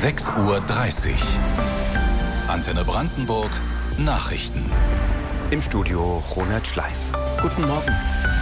6:30 Uhr. Antenne Brandenburg Nachrichten. Im Studio Ronald Schleif. Guten Morgen.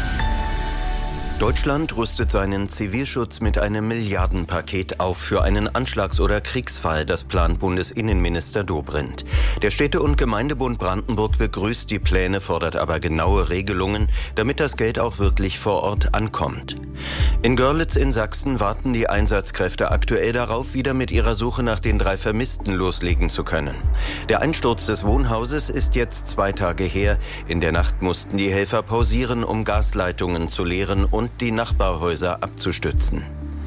Deutschland rüstet seinen Zivilschutz mit einem Milliardenpaket auf für einen Anschlags- oder Kriegsfall, das plant Bundesinnenminister Dobrindt. Der Städte- und Gemeindebund Brandenburg begrüßt die Pläne, fordert aber genaue Regelungen, damit das Geld auch wirklich vor Ort ankommt. In Görlitz in Sachsen warten die Einsatzkräfte aktuell darauf, wieder mit ihrer Suche nach den 3 Vermissten loslegen zu können. Der Einsturz des Wohnhauses ist jetzt 2 Tage her. In der Nacht mussten die Helfer pausieren, um Gasleitungen zu leeren und die Nachbarhäuser abzustützen.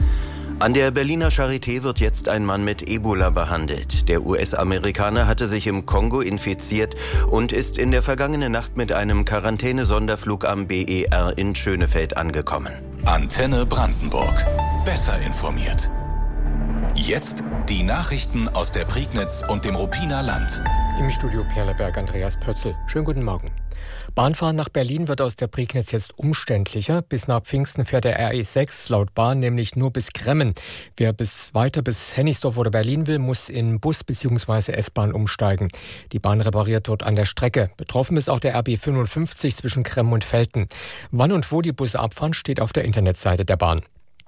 An der Berliner Charité wird jetzt ein Mann mit Ebola behandelt. Der US-Amerikaner hatte sich im Kongo infiziert und ist in der vergangenen Nacht mit einem Quarantänesonderflug am BER in Schönefeld angekommen. Antenne Brandenburg. Besser informiert. Jetzt die Nachrichten aus der Prignitz und dem Ruppiner Land. Im Studio Perleberg Andreas Pötzl. Schönen guten Morgen. Bahnfahren nach Berlin wird aus der Prignitz jetzt umständlicher. Bis nach Pfingsten fährt der RE6 laut Bahn nämlich nur bis Gremmen. Wer weiter bis Hennigsdorf oder Berlin will, muss in Bus bzw. S-Bahn umsteigen. Die Bahn repariert dort an der Strecke. Betroffen ist auch der RB 55 zwischen Gremmen und Velten. Wann und wo die Busse abfahren, steht auf der Internetseite der Bahn.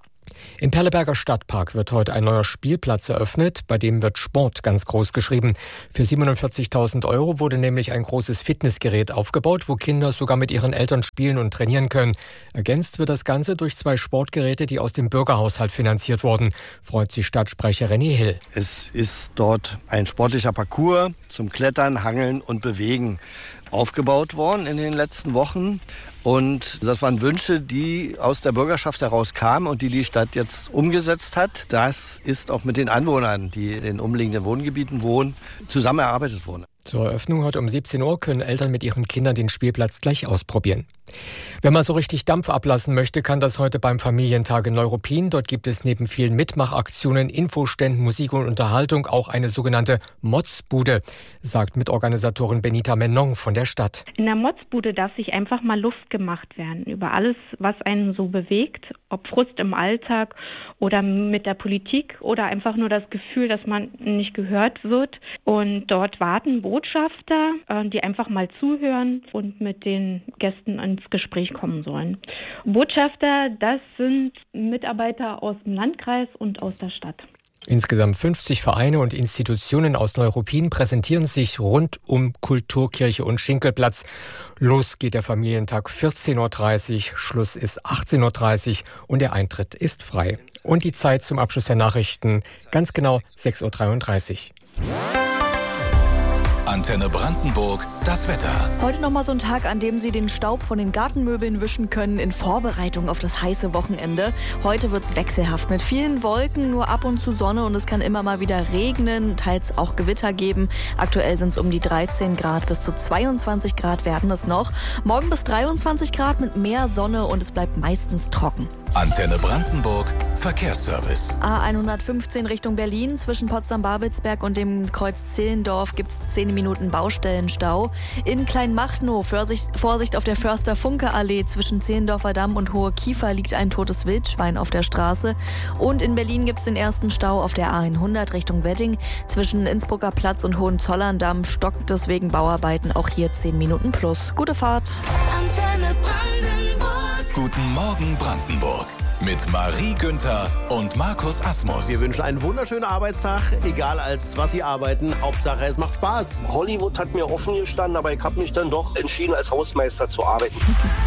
Im Perleberger Stadtpark wird heute ein neuer Spielplatz eröffnet, bei dem wird Sport ganz groß geschrieben. Für 47.000 € wurde nämlich ein großes Fitnessgerät aufgebaut, wo Kinder sogar mit ihren Eltern spielen und trainieren können. Ergänzt wird das Ganze durch 2 Sportgeräte, die aus dem Bürgerhaushalt finanziert wurden, freut sich Stadtsprecher René Hill. Es ist dort ein sportlicher Parcours zum Klettern, Hangeln und Bewegen aufgebaut worden in den letzten Wochen. Und das waren Wünsche, die aus der Bürgerschaft heraus kamen und die Stadt jetzt umgesetzt hat. Das ist auch mit den Anwohnern, die in den umliegenden Wohngebieten wohnen, zusammen erarbeitet worden. Zur Eröffnung heute um 17 Uhr können Eltern mit ihren Kindern den Spielplatz gleich ausprobieren. Wenn man so richtig Dampf ablassen möchte, kann das heute beim Familientag in Neuruppin. Dort gibt es neben vielen Mitmachaktionen, Infoständen, Musik und Unterhaltung auch eine sogenannte Motzbude, sagt Mitorganisatorin Benita Menon von der Stadt. In der Motzbude darf sich einfach mal Luft gemacht werden über alles, was einen so bewegt, ob Frust im Alltag oder mit der Politik oder einfach nur das Gefühl, dass man nicht gehört wird. Und dort warten Botschafter, die einfach mal zuhören und mit den Gästen ins Gespräch kommen sollen. Botschafter, das sind Mitarbeiter aus dem Landkreis und aus der Stadt. Insgesamt 50 Vereine und Institutionen aus Neuruppin präsentieren sich rund um Kulturkirche und Schinkelplatz. Los geht der Familientag 14:30 Uhr, Schluss ist 18:30 Uhr und der Eintritt ist frei. Und die Zeit zum Abschluss der Nachrichten, ganz genau 6:33 Uhr. Antenne Brandenburg, das Wetter. Heute nochmal so ein Tag, an dem Sie den Staub von den Gartenmöbeln wischen können, in Vorbereitung auf das heiße Wochenende. Heute wird's wechselhaft mit vielen Wolken, nur ab und zu Sonne und es kann immer mal wieder regnen, teils auch Gewitter geben. Aktuell sind es um die 13 Grad, bis zu 22 Grad werden es noch. Morgen bis 23 Grad mit mehr Sonne und es bleibt meistens trocken. Antenne Brandenburg, Verkehrsservice. A115 Richtung Berlin, zwischen Potsdam-Babelsberg und dem Kreuz Zehlendorf gibt es 10 Minuten Baustellenstau. In Kleinmachnow, Vorsicht auf der Förster-Funke-Allee, zwischen Zehlendorfer Damm und Hohe Kiefer liegt ein totes Wildschwein auf der Straße. Und in Berlin gibt es den ersten Stau auf der A100 Richtung Wedding. Zwischen Innsbrucker Platz und Hohenzollern-Damm stockt es wegen Bauarbeiten, auch hier 10 Minuten plus. Gute Fahrt. Antenne Brandenburg. Guten Morgen Brandenburg. Mit Marie Günther und Markus Asmus. Wir wünschen einen wunderschönen Arbeitstag, egal als was Sie arbeiten. Hauptsache es macht Spaß. Hollywood hat mir offen gestanden, aber ich habe mich dann doch entschieden, als Hausmeister zu arbeiten.